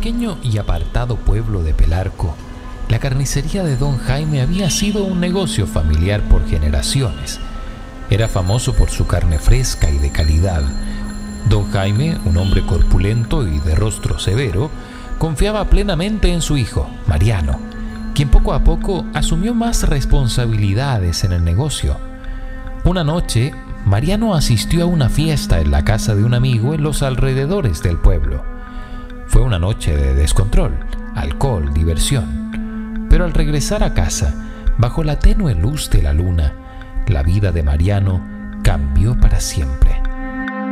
pequeño y apartado pueblo de Pelarco, la carnicería de don Jaime había sido un negocio familiar por generaciones. Era famoso por su carne fresca y de calidad. Don Jaime, un hombre corpulento y de rostro severo, confiaba plenamente en su hijo, Mariano, quien poco a poco asumió más responsabilidades en el negocio. Una noche, Mariano asistió a una fiesta en la casa de un amigo en los alrededores del pueblo. Fue una noche de descontrol, alcohol, diversión. Pero al regresar a casa, bajo la tenue luz de la luna, la vida de Mariano cambió para siempre.